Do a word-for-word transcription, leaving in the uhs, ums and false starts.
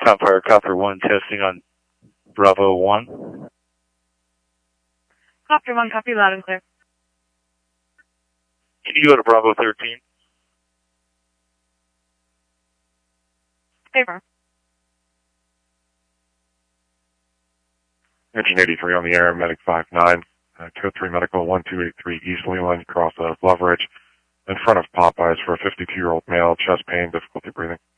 Compire Copper one testing on Bravo one. Copter one, copy loud and clear. Can you go to Bravo thirteen? Paper. Engine eighty-three on the air, Medic five nine, uh, Code three Medical one two eight three East Leland, cross of Loveridge, in front of Popeyes for a fifty-two-year-old male, chest pain, difficulty breathing.